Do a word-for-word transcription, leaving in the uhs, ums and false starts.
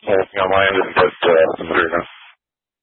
Anything on my end is just uh, some agreement.